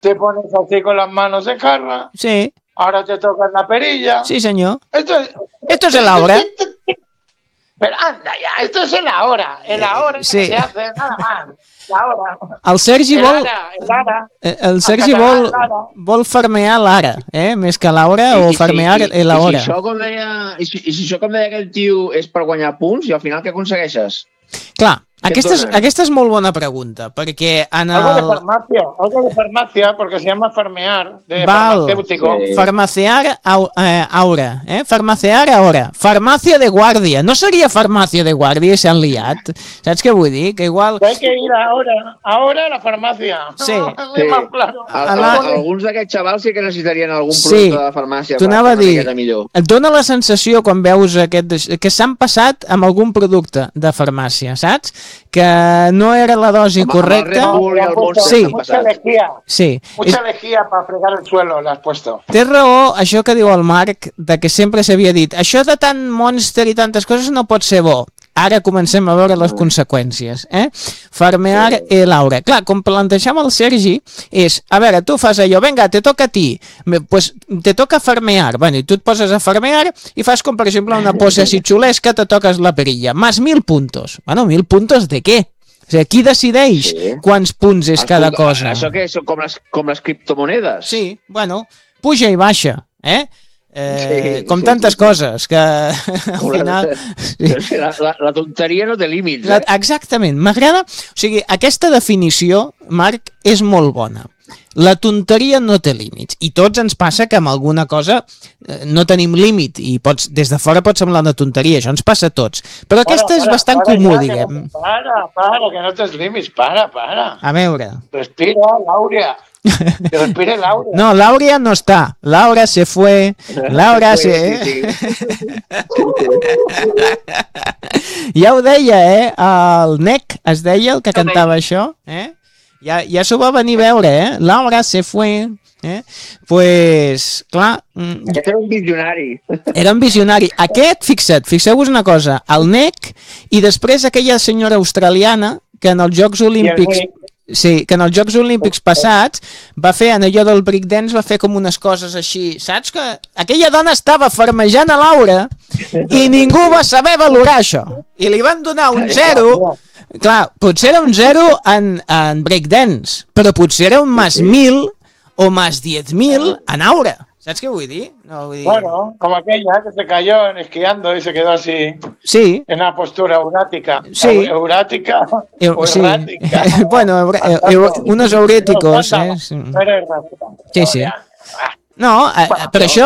te pones así con las manos en jarra, Sí, ahora te tocas la perilla. sí, senyor. Esto es, Esto es el Aura. pero anda ya, esto es el ahora sí. que se hace, nada más. La hora. El Sergi El vol... ara, el ara. El Sergi català, vol, l'ara. vol farmear l'ara, més que l'hora, o farmear l'hora. I si això, com deia aquell tio, és per guanyar punts, i al final què aconsegueixes? Clar, aquesta és molt bona pregunta, perquè en Algo de farmacia, porque se llama farmear, de farmacéutico. Sí. Farmacear aura, farmacear ahora. Farmàcia de guàrdia. No seria farmàcia de guàrdia i s'han liat? Saps què vull dir? Que igual... Hay que ir ahora a la farmàcia. Sí. Sí. Claro. Alguns d'aquests xavals sí que necessitarien algun producte de farmàcia. T'ho anava a dir. Et dona la sensació, quan veus que s'han passat amb algun producte de farmàcia, saps? Que no era la dosi correcta. Sí. Mucha lejía. Sí. Mucha lejía para fregar el suelo l'has puesto. Té raó això que diu el Marc, de que sempre s'havia dit això de tant Monster i tantes coses no pot ser bo. Ara comencem a veure les conseqüències. Farmear l'Aura. Clar, com plantejava el Sergi, és, a veure, tu fas allò, vinga, te toca a ti, pues te toca farmear. Bueno, i tu et poses a farmear i fas com, per exemple, una pose així xulesca, te toques la perilla. Más 1.000 puntos. Bueno, 1.000 puntos de què? O sigui, qui decideix quants punts és cada cosa? Això què? Són com les criptomonedes? Sí, bueno, puja i baixa, com tantes coses que al final... La tonteria no té límits. Exactament, m'agrada... O sigui, aquesta definició, Marc, és molt bona. La tonteria no té límits, i tots ens passa que amb alguna cosa no tenim límit, i des de fora pot semblar una tonteria, això ens passa a tots, però aquesta és bastant comú, diguem. Para, que no tens límits, para. A veure. Respira, L'Àurea. Que respire L'Àurea. No, L'Àurea no està. L'Àurea se fue. L'Àurea se... Ja ho deia, el Nec es deia, el que cantava això, Ja s'ho va venir a veure, Laura se fue, pues, clar... Aquest era un visionari. Era un visionari. Aquest, fixeu-vos una cosa, el Nec, i després aquella senyora australiana que en els Jocs Olímpics... Sí, que en els Jocs Olímpics passats va fer, en allò del breakdance, va fer com unes coses així, saps? Que aquella dona estava farmejant a Laura i ningú va saber valorar això. I li van donar un 0... Clar, potser era un 0 en breakdance, però potser era un más 1.000 o más 10.000 en aura. ¿Saps què vull dir? No, vull dir... Bueno, como aquella que se cayó esquiando y se quedó así. Sí. En una postura eurática. Sí. Eurática. Sí. Errática. Bueno, unos euréticos. Sí, sí. No, però això...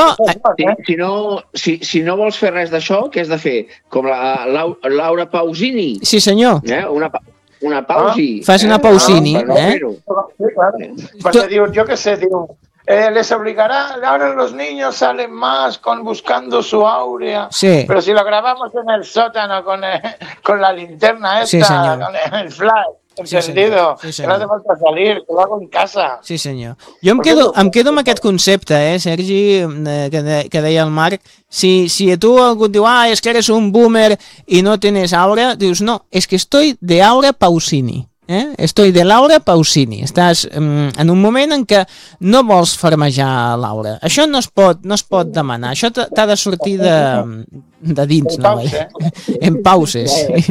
Si no vols fer res d'això, què has de fer? Com Laura Pausini. Sí, senyor. Una pausi. Fas una pausini. Porque digo, yo qué sé, digo, les obligará, ahora los niños salen más buscando su áurea. Sí. Pero si lo grabamos en el sótano con la linterna esta, sí, con el flash. Entendido, sí, que no hace falta salir, que lo hago en casa. Sí, senyor. Jo em quedo amb aquest concepte, Sergi, que deia el Marc. Si a tu algú et diu, és que eres un boomer i no tienes aura, dius, no, és que estoy de aura Pausini. Estoy de Laura Pausini. Estàs en un moment en què no vols farmejar Laura. Això no es pot demanar. Això t'ha de sortir de dins. En pauses.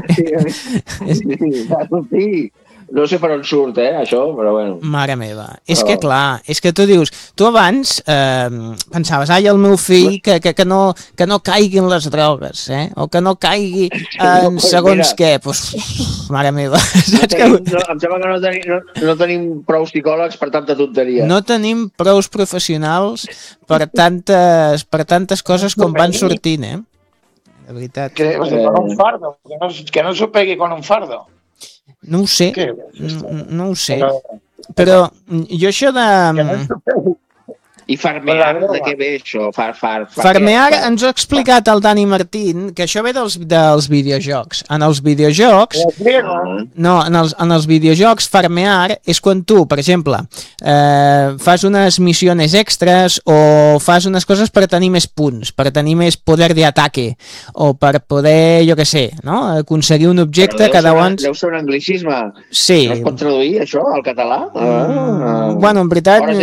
Sí. No sé per on surt, això, però bueno. Mare meva. És que clar, és que tu dius, tu abans pensaves, el meu fill que no caigui en les drogues, o que no caigui en segons què. Pues, mare meva. Em sembla que no tenim prou psicòlegs per tanta tonteria. No tenim prous professionals per tantes coses com van sortint, De veritat. Con un fardo, que no s'ho pegui con un fardo. No ho sé, no ho sé, però jo això de... I farmear, de què ve això? Farmear ens ho ha explicat el Dani Martín, que això ve dels videojocs. En els videojocs... No, en els videojocs farmear és quan tu, per exemple, fas unes missions extres o fas unes coses per tenir més punts, per tenir més poder d'ataque, o per poder, jo què sé, no? Aconseguir un objecte que Deu ser un anglicisme. Sí. No es pot traduir això al català? Bueno, en veritat...